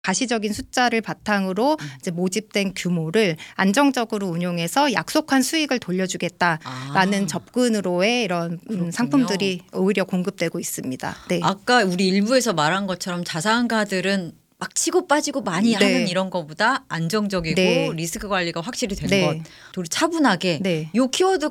가시적인 숫자를 바탕으로 이제 모집된 규모를 안정적으로 운용해서 약속한 수익을 돌려주겠다라는 접근으로의 이런 상품들이 오히려 공급되고 있습니다. 네. 아까 우리 일부에서 말한 것처럼 자산가들은 막 치고 빠지고 많이 네. 하는 이런 거보다 안정적이고 네. 리스크 관리가 확실히 된 네. 것. 우리 차분하게 네. 요 키워드가